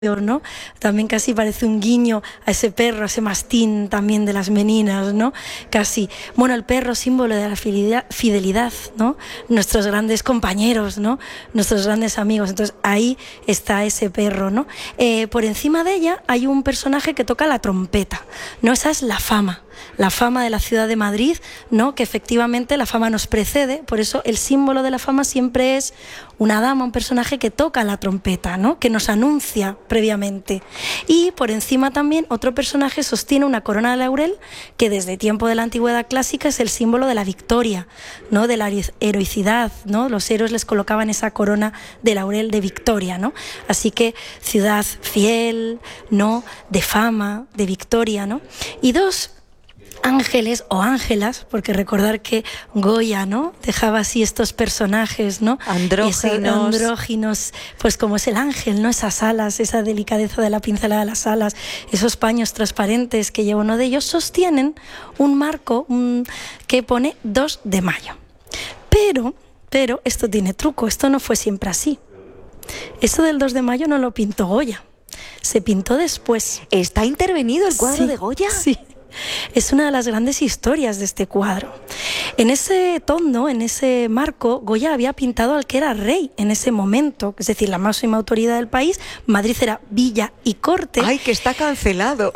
¿no? También casi parece un guiño a ese perro, a ese mastín también de las meninas, ¿no? Casi. Bueno, el perro, símbolo de la fidelidad, ¿no? Nuestros grandes compañeros, ¿no? Nuestros grandes amigos. Entonces ahí está ese perro, ¿no? Por encima de ella hay un personaje que toca la trompeta, ¿no? Esa es la fama de la ciudad de Madrid, ¿no? Que efectivamente la fama nos precede, por eso el símbolo de la fama siempre es una dama, un personaje que toca la trompeta, ¿no? Que nos anuncia previamente. Y por encima también otro personaje sostiene una corona de laurel que desde tiempo de la antigüedad clásica es el símbolo de la victoria, ¿no? De la heroicidad, ¿no? Los héroes les colocaban esa corona de laurel de victoria, ¿no? Así que ciudad fiel, ¿no? De fama, de victoria, ¿no? Y dos ángeles o ángelas, porque recordar que Goya, ¿no? Dejaba así estos personajes, ¿no? Andróginos, pues como es el ángel, ¿no? Esas alas, esa delicadeza de la pincelada de las alas, esos paños transparentes que lleva uno de ellos, sostienen un marco que pone 2 de mayo. Pero esto tiene truco, esto no fue siempre así. Esto del 2 de mayo no lo pintó Goya, se pintó después. ¿Está intervenido el cuadro de Goya? Sí. Es una de las grandes historias de este cuadro. En ese tono, en ese marco, Goya había pintado al que era rey en ese momento, es decir, la máxima autoridad del país. Madrid era villa y corte. ¡Ay, que está cancelado!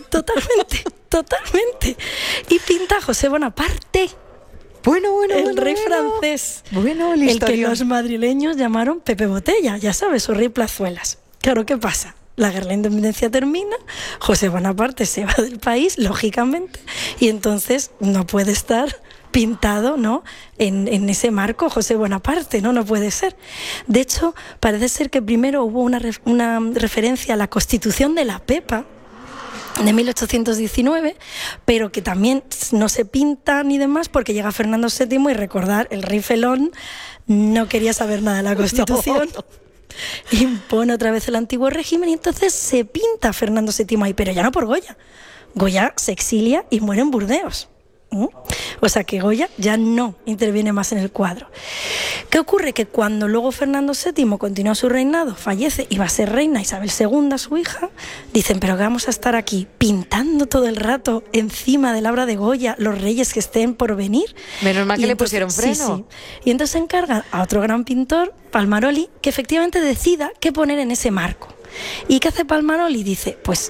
Totalmente. Y pinta a José Bonaparte. El rey francés. El que los madrileños llamaron Pepe Botella, ya sabes, o rey Plazuelas. Claro, ¿qué pasa? La guerra de la independencia termina, José Bonaparte se va del país, lógicamente, y entonces no puede estar pintado, ¿no? en ese marco José Bonaparte, no puede ser. De hecho, parece ser que primero hubo una referencia a la Constitución de la Pepa, de 1819, pero que también no se pinta ni demás porque llega Fernando VII y recordar, el rey felón no quería saber nada de la Constitución. No. Impone otra vez el antiguo régimen y entonces se pinta Fernando VII ahí, pero ya no por Goya. Goya se exilia y muere en Burdeos. O sea que Goya ya no interviene más en el cuadro. ¿Qué ocurre? Que cuando luego Fernando VII continúa su reinado, fallece y va a ser reina Isabel II, su hija, dicen, pero que vamos a estar aquí pintando todo el rato encima de la obra de Goya los reyes que estén por venir. Menos mal que le pusieron freno. Sí. Y entonces encargan a otro gran pintor, Palmaroli, que efectivamente decida qué poner en ese marco. ¿Y qué hace Palmaroli? Dice, pues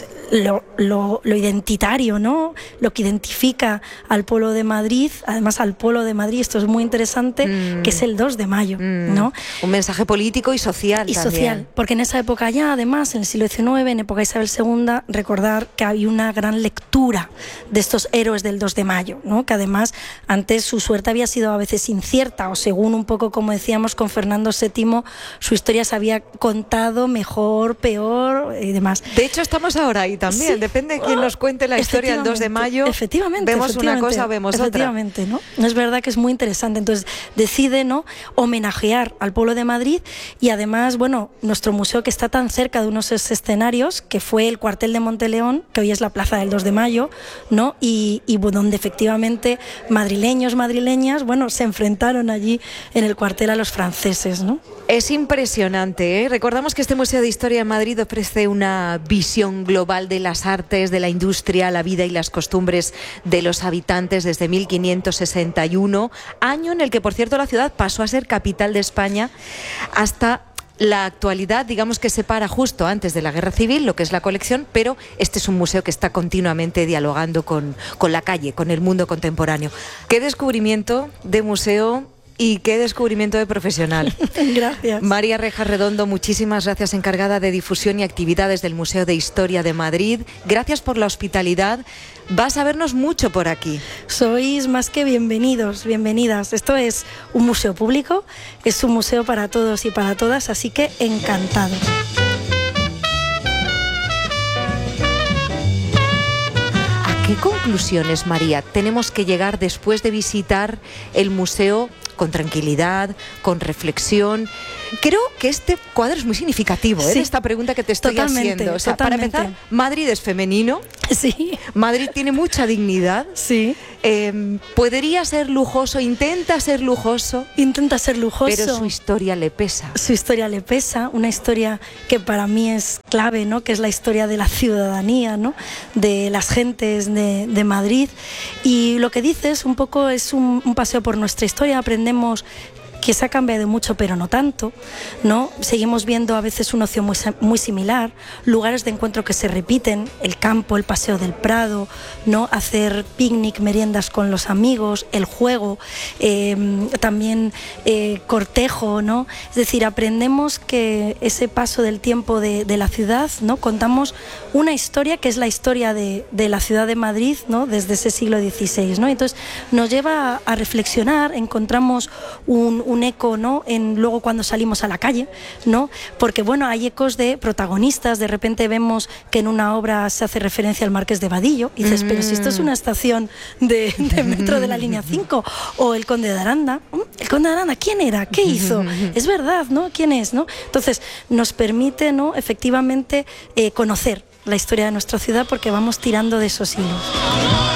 lo identitario, ¿no? Lo que identifica al pueblo de Madrid, además al pueblo de Madrid, esto es muy interesante, que es el 2 de mayo, ¿no? Un mensaje político y social también. Social, porque en esa época ya, además, en el siglo XIX, en época de Isabel II, recordar que había una gran lectura de estos héroes del 2 de mayo, ¿no? Que además antes su suerte había sido a veces incierta, o según un poco, como decíamos, con Fernando VII, su historia se había contado mejor, peor y demás. De hecho, estamos ahora ahí también, sí. Depende de quién nos cuente la historia el 2 de mayo. Vemos una cosa, vemos otra. ¿No? Es verdad que es muy interesante. Entonces decide, ¿no?, homenajear al pueblo de Madrid y además, bueno, nuestro museo que está tan cerca de unos escenarios, que fue el cuartel de Monteleón, que hoy es la plaza del 2 de mayo, ¿no? Y donde efectivamente madrileños, madrileñas, bueno, se enfrentaron allí en el cuartel a los franceses, ¿no? Es impresionante, ¿eh? Recordamos que este Museo de Historia de Madrid ofrece una visión global de las artes, de la industria, la vida y las costumbres de los habitantes desde 1561, año en el que, por cierto, la ciudad pasó a ser capital de España hasta la actualidad, digamos que se para justo antes de la Guerra Civil, lo que es la colección, pero este es un museo que está continuamente dialogando con la calle, con el mundo contemporáneo. ¿Qué descubrimiento de museo? Y qué descubrimiento de profesional. Gracias. María Reja Redondo, muchísimas gracias, encargada de difusión y actividades del Museo de Historia de Madrid. Gracias por la hospitalidad. Vas a vernos mucho por aquí. Sois más que bienvenidos, bienvenidas. Esto es un museo público, es un museo para todos y para todas, así que encantado. ¿A qué conclusiones, María, tenemos que llegar después de visitar el museo con tranquilidad, con reflexión? Creo que este cuadro es muy significativo, ¿eh? Sí, esta pregunta que te estoy haciendo. O sea, para empezar, Madrid es femenino. Sí. Madrid tiene mucha dignidad. Sí. Podría ser lujoso, intenta ser lujoso, pero su historia le pesa. Su historia le pesa, una historia que para mí es clave, ¿no? Que es la historia de la ciudadanía, ¿no? De las gentes de Madrid. Y lo que dices un poco es un paseo por nuestra historia. Aprendemos que se ha cambiado mucho, pero no tanto, ¿no? Seguimos viendo a veces un ocio muy similar, lugares de encuentro que se repiten, el campo, el paseo del Prado, ¿no? Hacer picnic, meriendas con los amigos, el juego, también cortejo, ¿no? Es decir, aprendemos que ese paso del tiempo de la ciudad, ¿no? Contamos una historia que es la historia de la ciudad de Madrid, ¿no? Desde ese siglo XVI, ¿no? Entonces nos lleva a reflexionar, encontramos un eco, ¿no? Luego cuando salimos a la calle, ¿no? Porque bueno, hay ecos de protagonistas. De repente vemos que en una obra se hace referencia al Marqués de Vadillo y dices, pero si esto es una estación de metro de la línea 5, o el Conde de Aranda. ¿El Conde de Aranda quién era? ¿Qué hizo? Es verdad, ¿no? ¿Quién es? ¿No? Entonces nos permite, ¿no? Efectivamente conocer la historia de nuestra ciudad, porque vamos tirando de esos hilos.